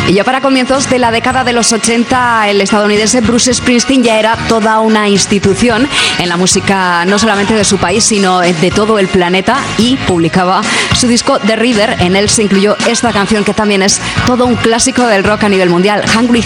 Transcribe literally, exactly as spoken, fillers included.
Y ya para comienzos de la década de los ochenta, el estadounidense Bruce Springsteen ya era toda una institución en la música, no solamente de su país, sino de todo el planeta, y publicaba su disco The River. En él se incluyó esta canción que también es todo un clásico del rock a nivel mundial, Hungry